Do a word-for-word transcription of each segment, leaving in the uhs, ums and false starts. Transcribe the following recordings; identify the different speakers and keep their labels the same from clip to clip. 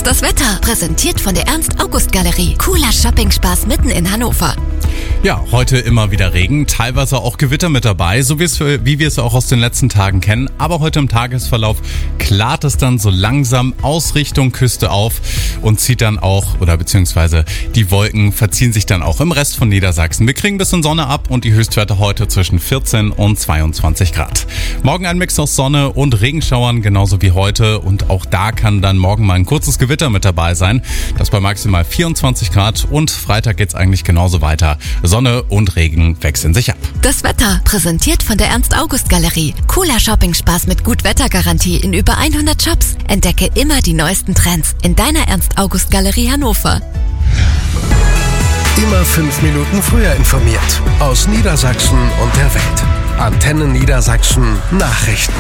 Speaker 1: Das Wetter, präsentiert von der Ernst-August-Galerie. Cooler Shopping-Spaß mitten in Hannover.
Speaker 2: Ja, heute immer wieder Regen, teilweise auch Gewitter mit dabei, so wie, es, wie wir es auch aus den letzten Tagen kennen. Aber heute im Tagesverlauf klart es dann so langsam aus Richtung Küste auf und zieht dann auch, oder beziehungsweise die Wolken verziehen sich dann auch im Rest von Niedersachsen. Wir kriegen ein bisschen Sonne ab und die Höchstwerte heute zwischen vierzehn und zweiundzwanzig Grad. Morgen ein Mix aus Sonne und Regenschauern, genauso wie heute. Und auch da kann dann morgen mal ein kurzes Gewitter mit dabei sein. Das bei maximal vierundzwanzig Grad und Freitag geht's eigentlich genauso weiter. Sonne und Regen wechseln sich ab.
Speaker 1: Das Wetter, präsentiert von der Ernst-August-Galerie. Cooler Shopping-Spaß mit Gut-Wetter-Garantie in über hundert Shops. Entdecke immer die neuesten Trends in deiner Ernst-August-Galerie Hannover.
Speaker 3: Immer fünf Minuten früher informiert. Aus Niedersachsen und der Welt. Antenne Niedersachsen Nachrichten.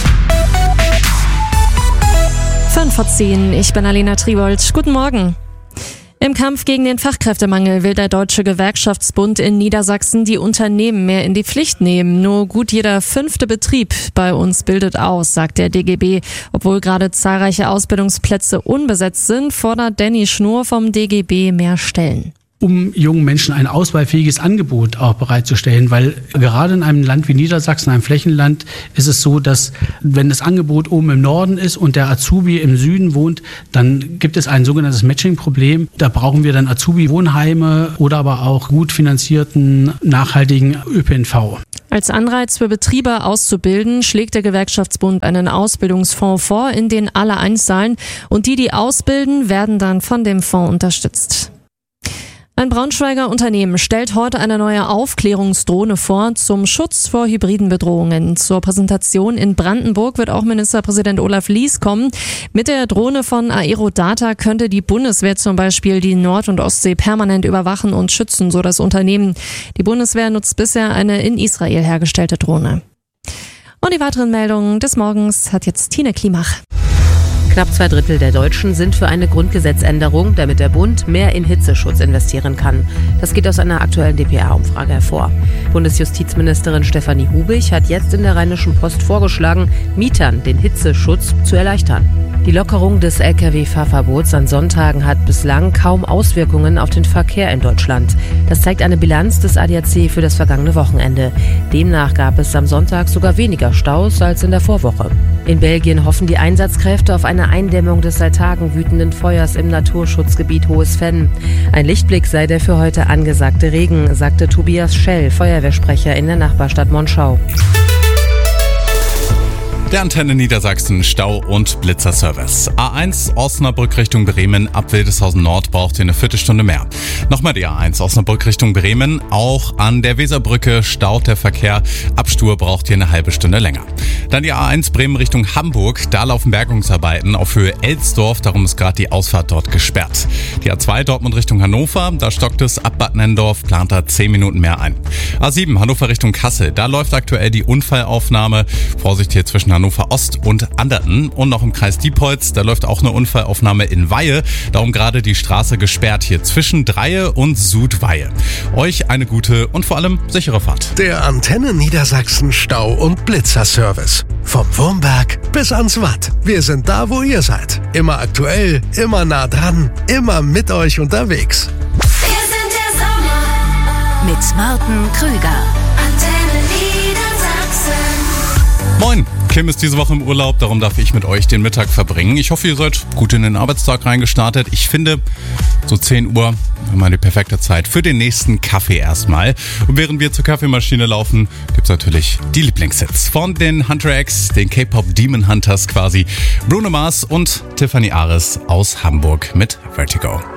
Speaker 4: fünf vor zehn, ich bin Alena Tribold. Guten Morgen. Im Kampf gegen den Fachkräftemangel will der Deutsche Gewerkschaftsbund in Niedersachsen die Unternehmen mehr in die Pflicht nehmen. Nur gut jeder fünfte Betrieb bei uns bildet aus, sagt der D G B. Obwohl gerade zahlreiche Ausbildungsplätze unbesetzt sind, fordert Danny Schnur vom D G B mehr Stellen.
Speaker 5: Um jungen Menschen ein auswahlfähiges Angebot auch bereitzustellen, weil gerade in einem Land wie Niedersachsen, einem Flächenland, ist es so, dass wenn das Angebot oben im Norden ist und der Azubi im Süden wohnt, dann gibt es ein sogenanntes Matching-Problem. Da brauchen wir dann Azubi-Wohnheime oder aber auch gut finanzierten, nachhaltigen Ö P N V.
Speaker 4: Als Anreiz für Betriebe auszubilden, schlägt der Gewerkschaftsbund einen Ausbildungsfonds vor, in den alle einzahlen, und die, die ausbilden, werden dann von dem Fonds unterstützt. Ein Braunschweiger Unternehmen stellt heute eine neue Aufklärungsdrohne vor zum Schutz vor hybriden Bedrohungen. Zur Präsentation in Brandenburg wird auch Ministerpräsident Olaf Lies kommen. Mit der Drohne von Aerodata könnte die Bundeswehr zum Beispiel die Nord- und Ostsee permanent überwachen und schützen, so das Unternehmen. Die Bundeswehr nutzt bisher eine in Israel hergestellte Drohne. Und die weiteren Meldungen des Morgens hat jetzt Tine Klimach.
Speaker 6: Knapp zwei Drittel der Deutschen sind für eine Grundgesetzänderung, damit der Bund mehr in Hitzeschutz investieren kann. Das geht aus einer aktuellen D P R-Umfrage hervor. Bundesjustizministerin Stefanie Hubig hat jetzt in der Rheinischen Post vorgeschlagen, Mietern den Hitzeschutz zu erleichtern. Die Lockerung des L K W-Fahrverbots an Sonntagen hat bislang kaum Auswirkungen auf den Verkehr in Deutschland. Das zeigt eine Bilanz des A D A C für das vergangene Wochenende. Demnach gab es am Sonntag sogar weniger Staus als in der Vorwoche. In Belgien hoffen die Einsatzkräfte auf eine Eindämmung des seit Tagen wütenden Feuers im Naturschutzgebiet Hohes Venn. Ein Lichtblick sei der für heute angesagte Regen, sagte Tobias Schell, Feuerwehrsprecher in der Nachbarstadt Monschau.
Speaker 2: Der Antenne Niedersachsen Stau- und Blitzerservice. A eins Osnabrück Richtung Bremen ab Wildeshausen Nord braucht ihr eine Viertelstunde mehr. Nochmal die A eins Osnabrück Richtung Bremen. Auch an der Weserbrücke staut der Verkehr. Ab Stur braucht ihr eine halbe Stunde länger. Dann die A eins Bremen Richtung Hamburg. Da laufen Bergungsarbeiten auf Höhe Elsdorf. Darum ist gerade die Ausfahrt dort gesperrt. Die A zwei Dortmund Richtung Hannover. Da stockt es ab Bad Nennendorf. Plant da zehn Minuten mehr ein. A sieben Hannover Richtung Kassel. Da läuft aktuell die Unfallaufnahme. Vorsicht hier zwischen Hannover Ost und Anderten. Und noch im Kreis Diepholz, da läuft auch eine Unfallaufnahme in Weihe. Darum gerade die Straße gesperrt hier zwischen Dreie und Südweihe. Euch eine gute und vor allem sichere Fahrt.
Speaker 3: Der Antenne Niedersachsen Stau- und Blitzerservice. Vom Wurmberg bis ans Watt. Wir sind da, wo ihr seid. Immer aktuell, immer nah dran, immer mit euch unterwegs.
Speaker 1: Wir sind der Sommer mit Martin Krüger. Antenne Niedersachsen.
Speaker 2: Moin, Kim ist diese Woche im Urlaub, darum darf ich mit euch den Mittag verbringen. Ich hoffe, ihr seid gut in den Arbeitstag reingestartet. Ich finde, so zehn Uhr immer die perfekte Zeit für den nächsten Kaffee erstmal. Und während wir zur Kaffeemaschine laufen, gibt's natürlich die Lieblingshits von den Hunter X, den K-Pop Demon Hunters quasi, Bruno Mars und Tiffany Ares aus Hamburg mit Vertigo.